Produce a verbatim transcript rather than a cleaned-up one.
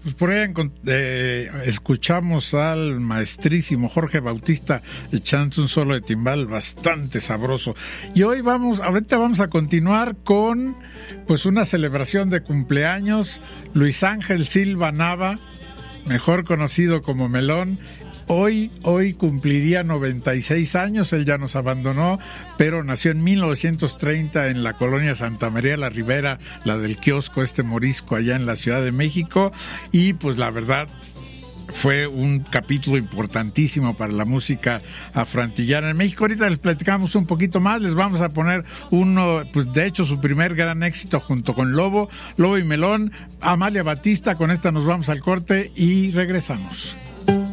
Pues por ahí eh, escuchamos al maestrísimo Jorge Bautista echando un solo de timbal bastante sabroso. Y hoy vamos, ahorita vamos a continuar con pues una celebración de cumpleaños. Luis Ángel Silva Nava, mejor conocido como Melón, Hoy, hoy cumpliría noventa y seis años, él ya nos abandonó, pero nació en mil novecientos treinta en la colonia Santa María la Ribera, la del kiosco este morisco allá en la Ciudad de México, y pues la verdad fue un capítulo importantísimo para la música afroantillana en México. Ahorita les platicamos un poquito más, les vamos a poner uno, pues de hecho su primer gran éxito junto con Lobo, Lobo y Melón, Amalia Batista. Con esta nos vamos al corte y regresamos.